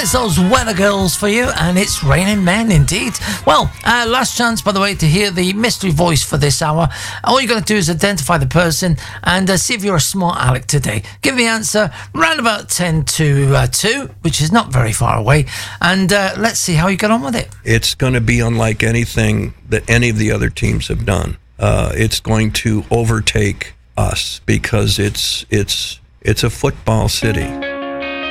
There's those weather girls for you, and it's raining men indeed. Well, last chance, by the way, to hear the mystery voice for this hour. All you're going to do is identify the person and see if you're a smart aleck today. Give me the answer round about 10 to 2, which is not very far away, and let's see how you get on with it. It's going to be unlike anything that any of the other teams have done. It's going to overtake us because it's a football city.